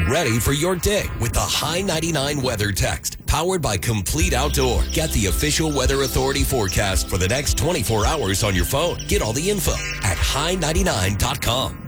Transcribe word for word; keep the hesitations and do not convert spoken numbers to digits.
Get ready for your day with the High ninety-nine weather text, powered by Complete Outdoor. Get the official Weather Authority forecast for the next twenty-four hours on your phone. Get all the info at high ninety-nine dot com.